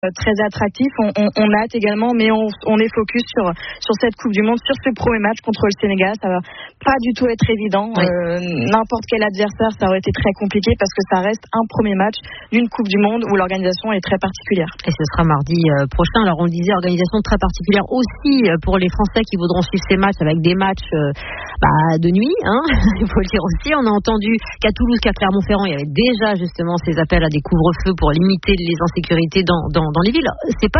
très attractif. On a hâte également, mais on est focus sur cette Coupe du Monde, sur ce premier match contre le Sénégal. Ça va pas du tout être évident. Oui. N'importe quel adversaire, ça aurait été très compliqué parce que ça reste un premier match d'une Coupe du Monde où l'organisation est très particulière. Et ce sera mardi prochain. Alors on le disait, organisation très particulière aussi pour les Français qui voudront suivre ces matchs avec des matchs de nuit. Il faut le dire aussi. On a entendu qu'à Toulouse, qu'à Clermont-Ferrand, il y avait déjà justement ces appels à des couvre-feux pour limiter les insécurités dans les villes.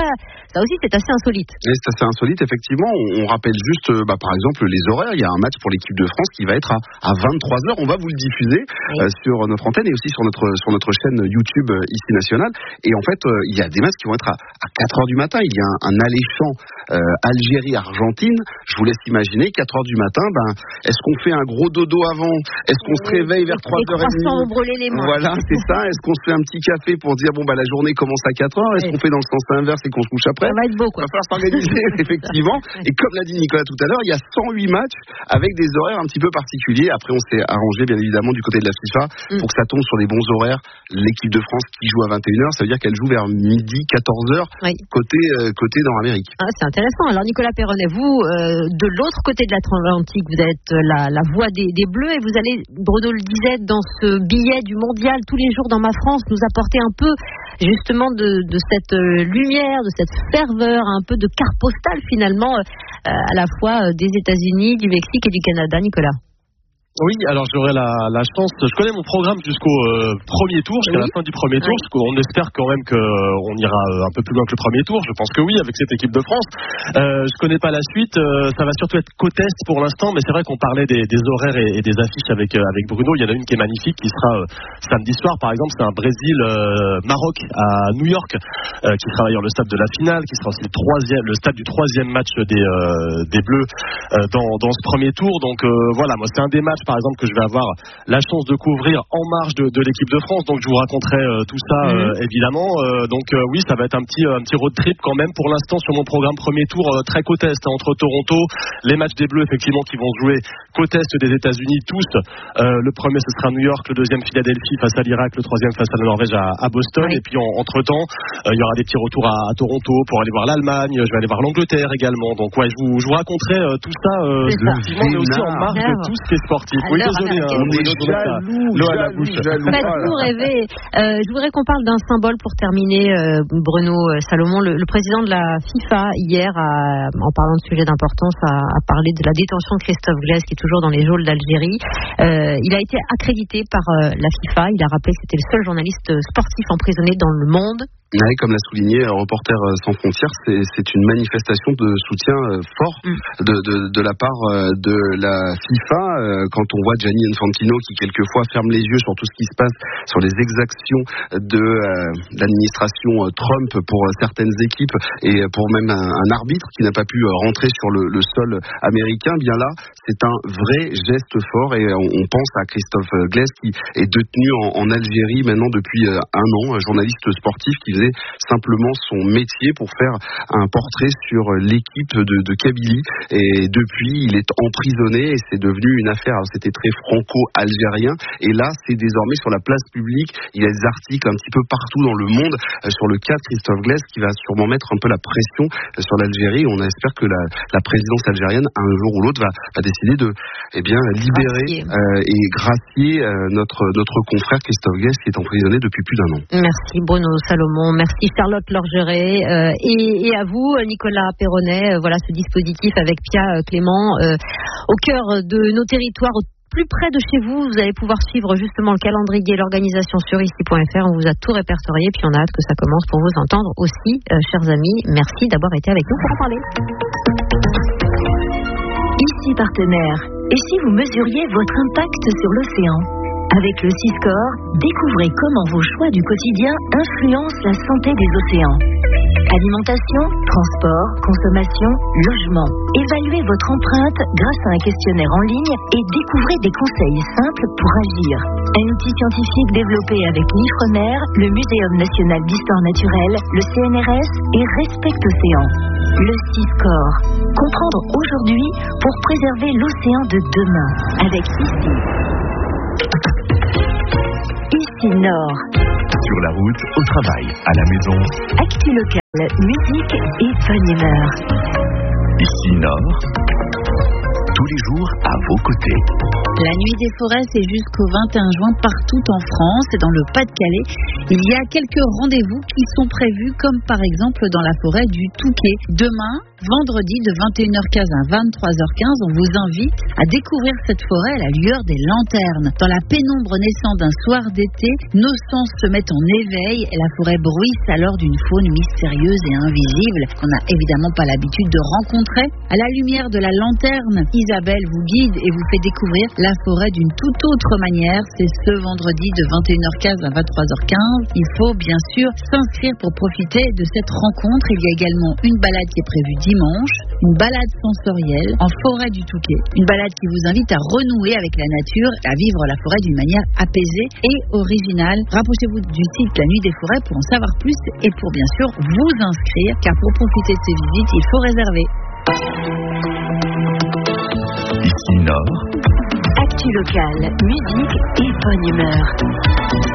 Ça aussi, c'est assez insolite. Et c'est assez insolite, effectivement. On rappelle juste, par exemple, les horaires. Il y a un match pour l'équipe de France qui va être à 23h. On va vous le diffuser sur notre antenne et aussi sur notre chaîne YouTube ici nationale. Et en fait, il y a des matchs qui vont être à 4h du matin. Il y a un alléchant Algérie-Argentine. Je vous laisse imaginer, 4h du matin, est-ce qu'on fait un gros dodo avant? Est-ce qu'on se réveille vers 3h30? Les croissants vont brûler les mains. Voilà, c'est ça. Est-ce qu'on se fait un petit café pour dire, la journée commence à 4h? Est-ce qu'on fait dans le sens inverse et qu'on se couche après? Ça va être beau, quoi. Il va falloir s'organiser, effectivement. Et comme l'a dit Nicolas tout à l'heure, il y a 108 matchs avec des horaires un petit peu particuliers. Après, on s'est arrangé, bien évidemment, du côté de la FIFA pour que ça tombe sur les bons horaires. L'équipe de France qui joue à 21h, ça veut dire qu'elle joue vers midi, 14h, côté Nord-Amérique. C'est intéressant. Alors, Nicolas Perronnet, vous, de l'autre côté de l'Atlantique, vous êtes la voix des Bleus et vous allez, Bruno le disait, dans ce billet du mondial tous les jours dans ma France, nous apporter un peu justement de cette lumière, de cette ferveur, un peu de carte postale finalement à la fois des États-Unis, du Mexique et du Canada. Nicolas. Oui, alors j'aurai la chance. Je connais mon programme jusqu'au premier tour, jusqu'à la fin du premier tour. On espère quand même qu'on ira un peu plus loin que le premier tour. Je pense que oui, avec cette équipe de France. Je connais pas la suite. Ça va surtout être côte est pour l'instant, mais c'est vrai qu'on parlait des horaires et des affiches avec Bruno. Il y en a une qui est magnifique, qui sera samedi soir, par exemple. C'est un Brésil-Maroc à New York, qui sera d'ailleurs le stade de la finale, qui sera aussi le stade du troisième match des Bleus dans ce premier tour. Donc voilà, moi c'est un des matchs par exemple que je vais avoir la chance de couvrir en marge de l'équipe de France, donc je vous raconterai tout ça évidemment. Donc oui, ça va être un petit road trip quand même pour l'instant sur mon programme premier tour très côte est entre Toronto, les matchs des Bleus effectivement qui vont jouer côte est des États-Unis tous. Le premier ce sera New York, le deuxième Philadelphie face à l'Irak, le troisième face à la Norvège à Boston, et puis entre temps il y aura des petits retours à Toronto pour aller voir l'Allemagne, je vais aller voir l'Angleterre également. Donc ouais, je vous raconterai tout ça effectivement, mais aussi en marge de tout ce qui est sportif. Oui, désolé, on est l'eau à la bouche. Faites-nous rêver. Je voudrais qu'on parle d'un symbole pour terminer, Bruno Salomon. Le président de la FIFA, hier, en parlant de sujets d'importance, a parlé de la détention de Christophe Glaise, qui est toujours dans les geôles d'Algérie. Il a été accrédité par la FIFA. Il a rappelé que c'était le seul journaliste sportif emprisonné dans le monde. Oui, comme l'a souligné Reporters sans frontières, c'est une manifestation de soutien fort de la part de la FIFA. Quand on voit Gianni Infantino qui quelquefois ferme les yeux sur tout ce qui se passe, sur les exactions de l'administration Trump pour certaines équipes et pour même un arbitre qui n'a pas pu rentrer sur le sol américain, bien là, c'est un vrai geste fort et on pense à Christophe Glaise qui est détenu en Algérie maintenant depuis un an, un journaliste sportif qui faisait simplement son métier pour faire un portrait sur l'équipe de Kabylie, et depuis il est emprisonné et c'est devenu une affaire. Alors, c'était très franco-algérien et là c'est désormais sur la place publique. Il y a des articles un petit peu partout dans le monde sur le cas de Christophe Glaise qui va sûrement mettre un peu la pression sur l'Algérie. On espère que la présidence algérienne un jour ou l'autre va décider de libérer et gracier notre confrère Christophe Glaise qui est emprisonné depuis plus d'un an. Merci Bruno Salomon. Merci Charlotte Lorgeret et à vous Nicolas Perronnet. Voilà ce dispositif avec Pia Clément au cœur de nos territoires, plus près de chez vous. Vous allez pouvoir suivre justement le calendrier et l'organisation sur ici.fr. On vous a tout répertorié, puis on a hâte que ça commence pour vous entendre aussi, chers amis. Merci d'avoir été avec nous pour en parler. Ici partenaire. Et si vous mesuriez votre impact sur l'océan? Avec le Siscore, découvrez comment vos choix du quotidien influencent la santé des océans. Alimentation, transport, consommation, logement. Évaluez votre empreinte grâce à un questionnaire en ligne et découvrez des conseils simples pour agir. Un outil scientifique développé avec l'IFREMER, le Muséum national d'histoire naturelle, le CNRS et Respect Océan. Le Siscore. Comprendre aujourd'hui pour préserver l'océan de demain. Avec Ici Nord. Sur la route, au travail, à la maison. Actu locale, musique et bonne humeur. Ici Nord. Tous les jours à vos côtés. La nuit des forêts, c'est jusqu'au 21 juin partout en France et dans le Pas-de-Calais. Il y a quelques rendez-vous qui sont prévus, comme par exemple dans la forêt du Touquet. Demain, vendredi de 21h15 à 23h15, on vous invite à découvrir cette forêt à la lueur des lanternes. Dans la pénombre naissante d'un soir d'été, nos sens se mettent en éveil et la forêt bruisse alors d'une faune mystérieuse et invisible qu'on n'a évidemment pas l'habitude de rencontrer. À la lumière de la lanterne, Isabelle vous guide et vous fait découvrir la forêt d'une toute autre manière. C'est ce vendredi de 21h15 à 23h15. Il faut bien sûr s'inscrire pour profiter de cette rencontre. Il y a également une balade qui est prévue dimanche, une balade sensorielle en forêt du Touquet. Une balade qui vous invite à renouer avec la nature, à vivre la forêt d'une manière apaisée et originale. Rapprochez-vous du site La Nuit des Forêts pour en savoir plus et pour bien sûr vous inscrire, car pour profiter de ces visites, il faut réserver. Ici Nord. Actu locale, musique et bonne humeur.